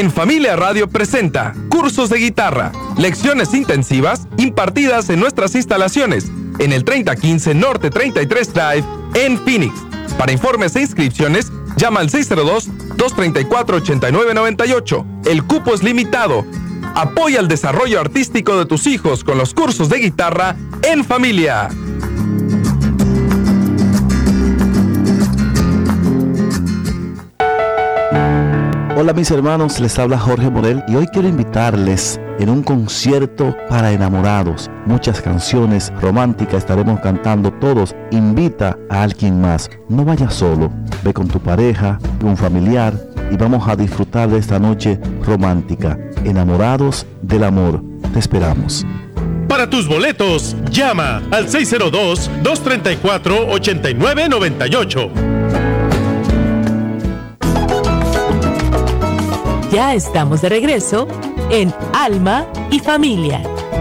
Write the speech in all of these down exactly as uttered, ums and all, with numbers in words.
En Familia Radio presenta cursos de guitarra, lecciones intensivas impartidas en nuestras instalaciones en el treinta quince Norte treinta y tres Drive en Phoenix. Para informes e inscripciones, llama al seis cero dos, dos tres cuatro, ocho nueve nueve ocho. El cupo es limitado. Apoya el desarrollo artístico de tus hijos con los cursos de guitarra en familia. Hola mis hermanos, les habla Jorge Morel y hoy quiero invitarles en un concierto para enamorados. Muchas canciones románticas estaremos cantando todos. Invita a alguien más. No vayas solo, ve con tu pareja, un familiar y vamos a disfrutar de esta noche romántica. Enamorados del amor. Te esperamos. Para tus boletos, llama al seis cero dos, dos tres cuatro, ocho nueve nueve ocho. Ya estamos de regreso en Alma y Familia.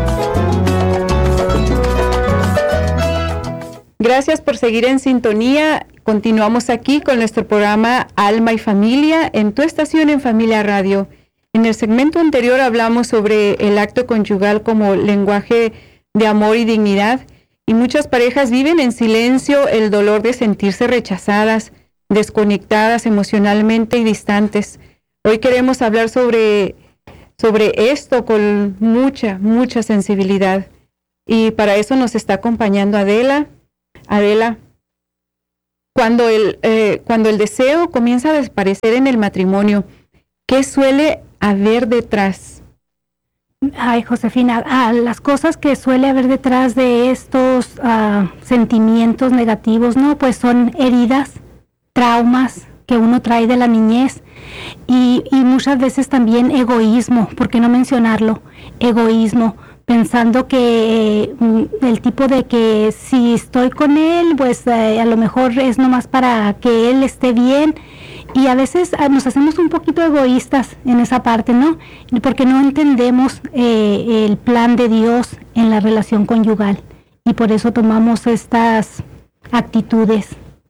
Gracias por seguir en sintonía. Continuamos aquí con nuestro programa Alma y Familia en tu estación en Familia Radio. En el segmento anterior hablamos sobre el acto conyugal como lenguaje de amor y dignidad, y muchas parejas viven en silencio el dolor de sentirse rechazadas, desconectadas emocionalmente y distantes. Hoy queremos hablar sobre, sobre esto con mucha, mucha sensibilidad. Y para eso nos está acompañando Adela. Adela, cuando el, eh, cuando el deseo comienza a desaparecer en el matrimonio, ¿qué suele haber detrás? Ay, Josefina, ah, las cosas que suele haber detrás de estos ah, sentimientos negativos, ¿no? Pues son heridas, traumas que uno trae de la niñez y, y muchas veces también egoísmo, ¿por qué no mencionarlo? Egoísmo, pensando que eh, el tipo de que si estoy con él, pues eh, a lo mejor es nomás para que él esté bien, y a veces ah, nos hacemos un poquito egoístas en esa parte, ¿no? Porque no entendemos eh, el plan de Dios en la relación conyugal y por eso tomamos estas actitudes.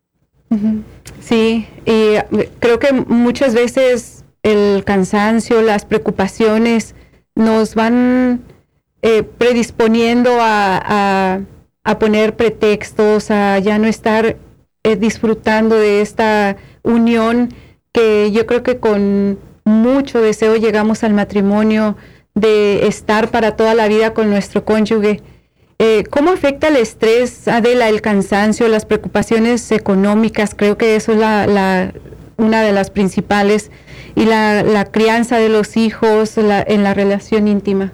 Sí, y creo que muchas veces el cansancio, las preocupaciones nos van eh, predisponiendo a, a, a poner pretextos, a ya no estar eh, disfrutando de esta unión que yo creo que con mucho deseo llegamos al matrimonio de estar para toda la vida con nuestro cónyuge. Eh, ¿Cómo afecta el estrés, Adela, el cansancio, las preocupaciones económicas? Creo que eso es la, la, una de las principales, y la, la crianza de los hijos la, en la relación íntima.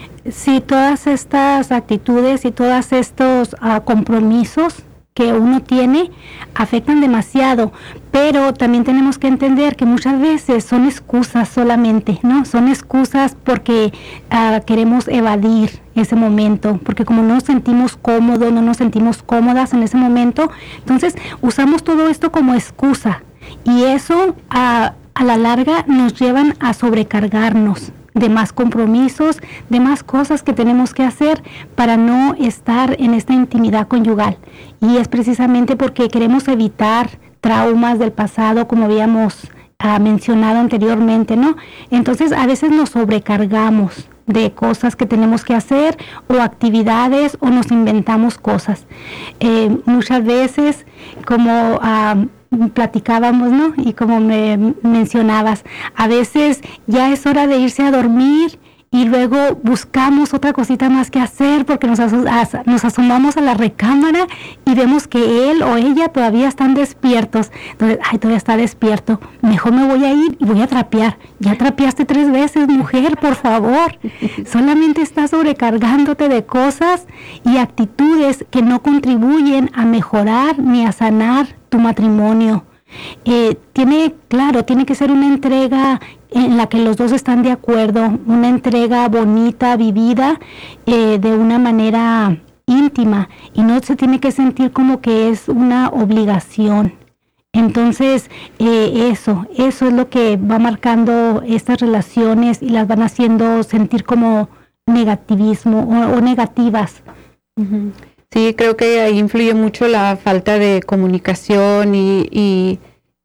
Sí, todas estas actitudes y todos estos uh, compromisos que uno tiene afectan demasiado, pero también tenemos que entender que muchas veces son excusas solamente, ¿no? Son excusas porque uh, queremos evadir ese momento, porque como no nos sentimos cómodos, no nos sentimos cómodas en ese momento, entonces usamos todo esto como excusa, y eso uh, a la larga nos llevan a sobrecargarnos de más compromisos, de más cosas que tenemos que hacer para no estar en esta intimidad conyugal. Y es precisamente porque queremos evitar traumas del pasado, como habíamos uh, mencionado anteriormente, ¿no? Entonces a veces nos sobrecargamos de cosas que tenemos que hacer o actividades, o nos inventamos cosas. Eh, muchas veces, como uh, platicábamos, ¿no? Y como me mencionabas, a veces ya es hora de irse a dormir y luego buscamos otra cosita más que hacer porque nos, aso- as- nos asomamos a la recámara y vemos que él o ella todavía están despiertos. Entonces, ay, todavía está despierto, mejor me voy a ir y voy a trapear. Ya trapeaste tres veces, mujer, por favor. Solamente estás sobrecargándote de cosas y actitudes que no contribuyen a mejorar ni a sanar tu matrimonio. Eh, tiene, claro, tiene que ser una entrega en la que los dos están de acuerdo, una entrega bonita, vivida eh, de una manera íntima, y no se tiene que sentir como que es una obligación. Entonces, eh, eso, eso es lo que va marcando estas relaciones y las van haciendo sentir como negativismo o, o negativas. Uh-huh. Sí, creo que ahí influye mucho la falta de comunicación y, y,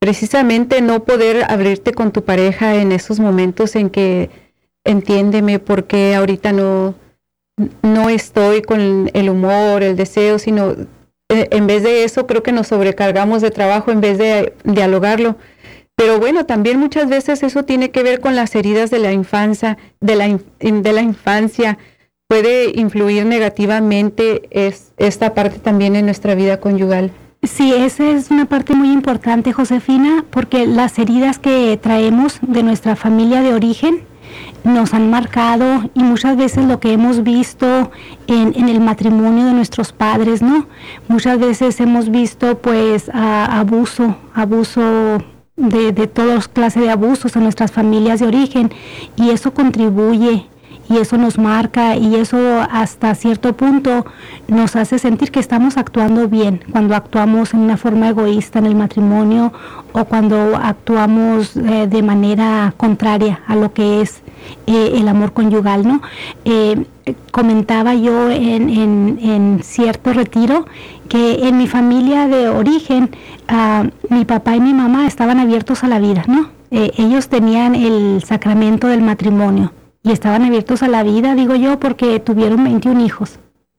precisamente no poder abrirte con tu pareja en esos momentos en que entiéndeme porque ahorita no, no estoy con el humor, el deseo, sino eh, en vez de eso creo que nos sobrecargamos de trabajo en vez de dialogarlo. Pero bueno, también muchas veces eso tiene que ver con las heridas de la infancia, de la, de la infancia. Puede influir negativamente es, esta parte también en nuestra vida conyugal. Sí, esa es una parte muy importante, Josefina, porque las heridas que traemos de nuestra familia de origen nos han marcado y muchas veces lo que hemos visto en, en el matrimonio de nuestros padres, ¿no? Muchas veces hemos visto pues a, abuso, abuso de, de todas clases de abusos en nuestras familias de origen y eso contribuye y eso nos marca y eso hasta cierto punto nos hace sentir que estamos actuando bien cuando actuamos en una forma egoísta en el matrimonio o cuando actuamos eh, de manera contraria a lo que es eh, el amor conyugal, ¿no? Eh, comentaba yo en, en, en cierto retiro que en mi familia de origen uh, mi papá y mi mamá estaban abiertos a la vida, ¿no? Eh, ellos tenían el sacramento del matrimonio y estaban abiertos a la vida, digo yo, porque tuvieron veintiún hijos.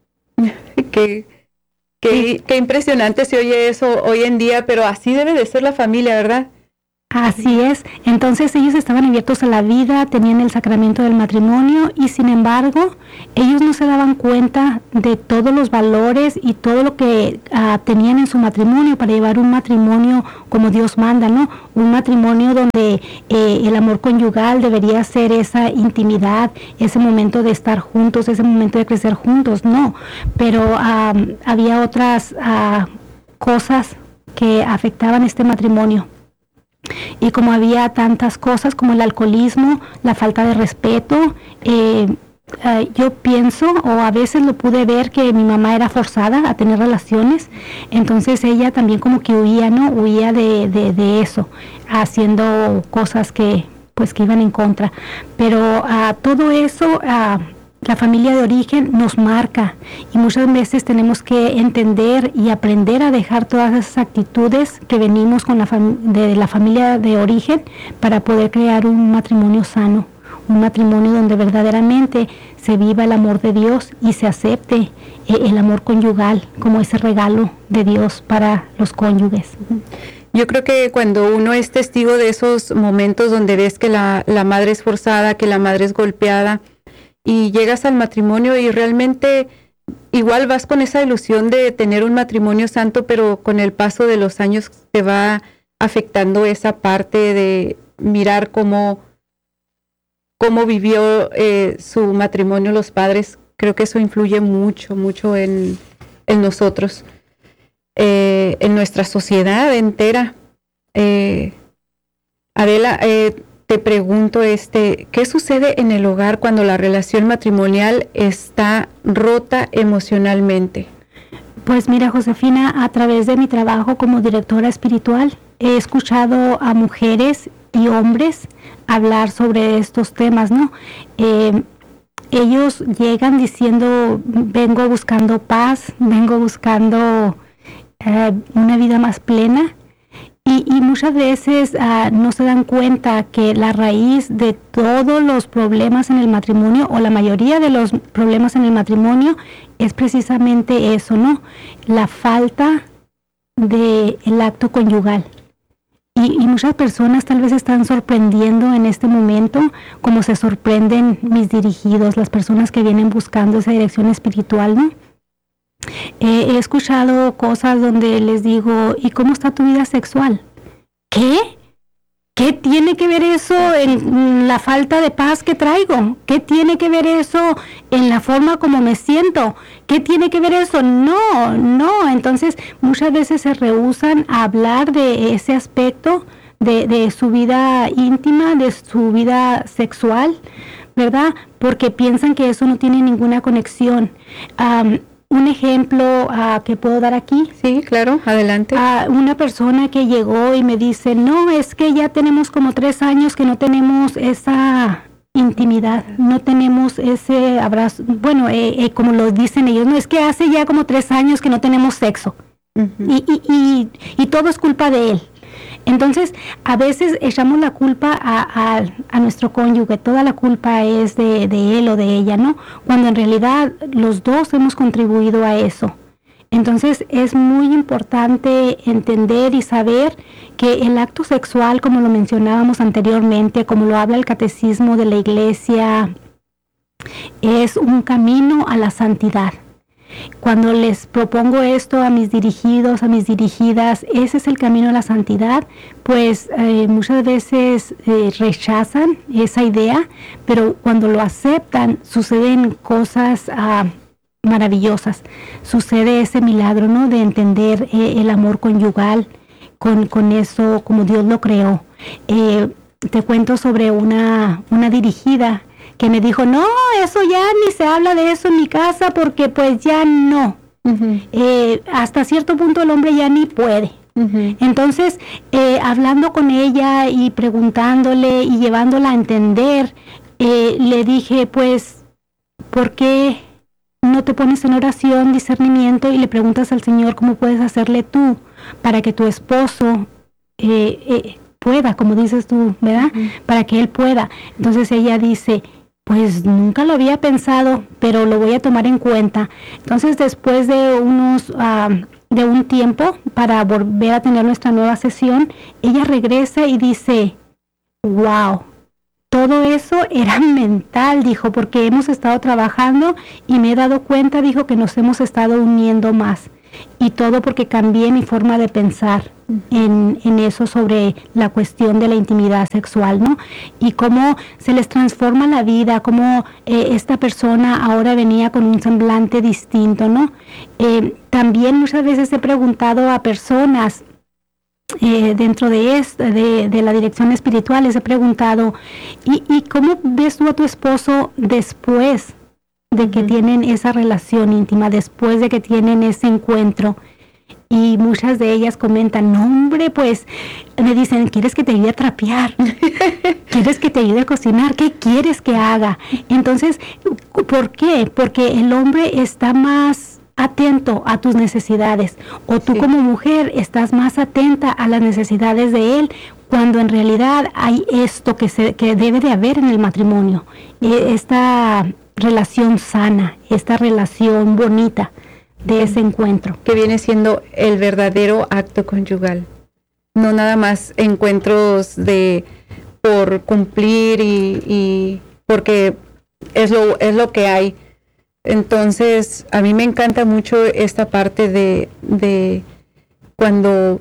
Qué, qué, qué impresionante se oye eso hoy en día, pero así debe de ser la familia, ¿verdad? Así es. Entonces ellos estaban abiertos a la vida, tenían el sacramento del matrimonio y sin embargo ellos no se daban cuenta de todos los valores y todo lo que uh, tenían en su matrimonio para llevar un matrimonio como Dios manda, ¿no? Un matrimonio donde eh, el amor conyugal debería ser esa intimidad, ese momento de estar juntos, ese momento de crecer juntos, no. Pero uh, había otras uh, cosas que afectaban este matrimonio. Y como había tantas cosas como el alcoholismo, la falta de respeto, eh, eh, yo pienso, o a veces lo pude ver, que mi mamá era forzada a tener relaciones, entonces ella también como que huía, ¿no? Huía de, de, de eso, haciendo cosas que pues que iban en contra. Pero uh, todo eso... Uh, la familia de origen nos marca y muchas veces tenemos que entender y aprender a dejar todas esas actitudes que venimos con la fam- de la familia de origen para poder crear un matrimonio sano, un matrimonio donde verdaderamente se viva el amor de Dios y se acepte eh, el amor conyugal como ese regalo de Dios para los cónyuges. Yo creo que cuando uno es testigo de esos momentos donde ves que la, la madre es forzada, que la madre es golpeada, y llegas al matrimonio y realmente igual vas con esa ilusión de tener un matrimonio santo, pero con el paso de los años te va afectando esa parte de mirar cómo, cómo vivió eh, su matrimonio los padres. Creo que eso influye mucho, mucho en, en nosotros, eh, en nuestra sociedad entera. Eh, Adela, eh, te pregunto, este, ¿qué sucede en el hogar cuando la relación matrimonial está rota emocionalmente? Pues mira, Josefina, a través de mi trabajo como directora espiritual, he escuchado a mujeres y hombres hablar sobre estos temas, ¿no? Eh, ellos llegan diciendo, vengo buscando paz, vengo buscando eh, una vida más plena. Y, y muchas veces uh, no se dan cuenta que la raíz de todos los problemas en el matrimonio, o la mayoría de los problemas en el matrimonio, es precisamente eso, ¿no? La falta del acto conyugal. Y, y muchas personas tal vez están sorprendiendo en este momento, como se sorprenden mis dirigidos, las personas que vienen buscando esa dirección espiritual, ¿no? Eh, he escuchado cosas donde les digo, ¿y cómo está tu vida sexual? ¿Qué? ¿Qué tiene que ver eso en la falta de paz que traigo? ¿Qué tiene que ver eso en la forma como me siento? ¿Qué tiene que ver eso? No, no. Entonces, muchas veces se rehúsan a hablar de ese aspecto de, de su vida íntima, de su vida sexual, ¿verdad? Porque piensan que eso no tiene ninguna conexión. Um, Un ejemplo uh, que puedo dar aquí. Sí, claro, adelante. Uh, una persona que llegó y me dice, no, es que ya tenemos como tres años que no tenemos esa intimidad, no tenemos ese abrazo. Bueno, eh, eh, como lo dicen ellos, no, es que hace ya como tres años que no tenemos sexo. Uh-huh. y, y, y, y todo es culpa de él. Entonces, a veces echamos la culpa a, a, a nuestro cónyuge, toda la culpa es de, de él o de ella, ¿no? Cuando en realidad los dos hemos contribuido a eso. Entonces, es muy importante entender y saber que el acto sexual, como lo mencionábamos anteriormente, como lo habla el catecismo de la Iglesia, es un camino a la santidad. Cuando les propongo esto a mis dirigidos, a mis dirigidas, ese es el camino a la santidad, pues eh, muchas veces eh, rechazan esa idea, pero cuando lo aceptan suceden cosas uh, maravillosas. Sucede ese milagro, ¿no?, de entender eh, el amor conyugal con, con eso como Dios lo creó. Eh, te cuento sobre una, una dirigida que me dijo, no, eso ya ni se habla de eso en mi casa porque pues ya no. Uh-huh. Eh, hasta cierto punto el hombre ya ni puede. Uh-huh. Entonces, eh, hablando con ella y preguntándole y llevándola a entender, eh, le dije, pues, ¿por qué no te pones en oración, discernimiento y le preguntas al Señor cómo puedes hacerle tú para que tu esposo eh, eh, pueda, como dices tú, ¿verdad? Uh-huh. Para que él pueda. Entonces ella dice, pues nunca lo había pensado, pero lo voy a tomar en cuenta. Entonces, después de unos uh, de un tiempo para volver a tener nuestra nueva sesión, ella regresa y dice, wow, todo eso era mental, dijo, porque hemos estado trabajando y me he dado cuenta, dijo, que nos hemos estado uniendo más. Y todo porque cambié mi forma de pensar en, en eso sobre la cuestión de la intimidad sexual, ¿no? Y cómo se les transforma la vida, cómo eh, esta persona ahora venía con un semblante distinto, ¿no? Eh, también muchas veces he preguntado a personas eh, dentro de, esto, de, de la dirección espiritual, les he preguntado, ¿y, y cómo ves tú a tu esposo después de que uh-huh. tienen esa relación íntima, después de que tienen ese encuentro? Y muchas de ellas comentan, no, hombre, pues me dicen, ¿quieres que te ayude a trapear? ¿Quieres que te ayude a cocinar? ¿Qué quieres que haga? Entonces, ¿por qué? Porque el hombre está más atento a tus necesidades, o tú sí. como mujer estás más atenta a las necesidades de él, cuando en realidad hay esto que, se, que debe de haber en el matrimonio, esta relación sana, esta relación bonita de ese encuentro. Que viene siendo el verdadero acto conyugal. No nada más encuentros de por cumplir y, y porque es lo, es lo que hay. Entonces, a mí me encanta mucho esta parte de, de cuando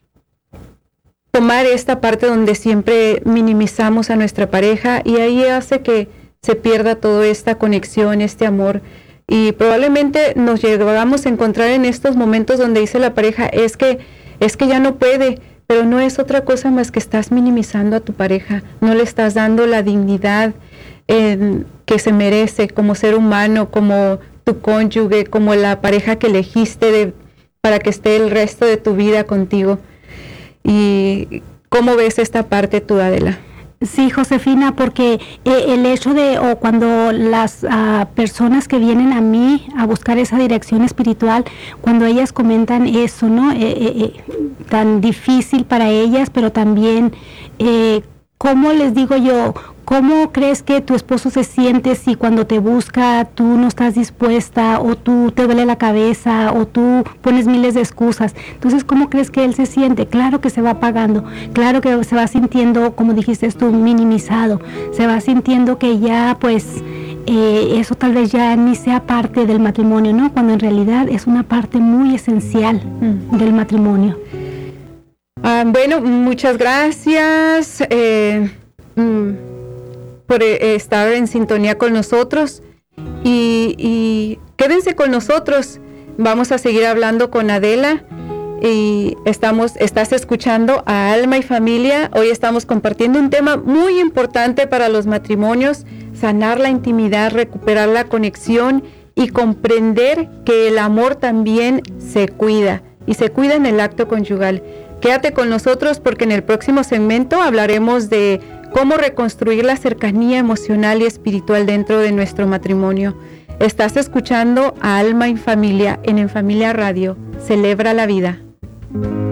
tomar esta parte donde siempre minimizamos a nuestra pareja, y ahí hace que se pierda toda esta conexión, este amor. Y probablemente nos llegamos a encontrar en estos momentos donde dice la pareja, es que, es que ya no puede, pero no es otra cosa más que estás minimizando a tu pareja, no le estás dando la dignidad eh, que se merece como ser humano, como tu cónyuge, como la pareja que elegiste de, para que esté el resto de tu vida contigo. ¿Y cómo ves esta parte tú, Adela? Sí, Josefina, porque eh, el hecho de, o cuando las uh, personas que vienen a mí a buscar esa dirección espiritual, cuando ellas comentan eso, ¿no? Eh, eh, eh, tan difícil para ellas, pero también, eh, ¿cómo les digo yo? ¿Cómo crees que tu esposo se siente si cuando te busca tú no estás dispuesta, o tú te duele la cabeza, o tú pones miles de excusas? Entonces, ¿cómo crees que él se siente? Claro que se va apagando, claro que se va sintiendo, como dijiste tú, minimizado, se va sintiendo que ya, pues, eh, eso tal vez ya ni sea parte del matrimonio, ¿no? Cuando en realidad es una parte muy esencial mm. del matrimonio. Ah, bueno, muchas gracias. Eh, mm. por estar en sintonía con nosotros, y, y quédense con nosotros. Vamos a seguir hablando con Adela, y estamos, estás escuchando a Alma y Familia. Hoy estamos compartiendo un tema muy importante para los matrimonios: sanar la intimidad, recuperar la conexión y comprender que el amor también se cuida, y se cuida en el acto conyugal. Quédate con nosotros, porque en el próximo segmento hablaremos de cómo reconstruir la cercanía emocional y espiritual dentro de nuestro matrimonio. Estás escuchando a Alma y Familia en En Familia Radio. Celebra la vida.